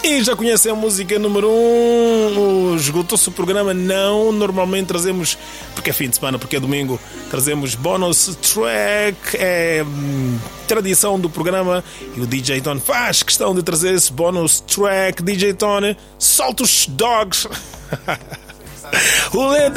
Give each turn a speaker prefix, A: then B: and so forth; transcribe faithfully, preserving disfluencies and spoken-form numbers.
A: E já conhecem a música número um. Esgotou-se o programa. Não, normalmente trazemos, porque é fim de semana, porque é domingo, trazemos bonus track. É hum, tradição do programa. E o D J Tony faz questão de trazer esse bonus track. D J Tony, solta os dogs. O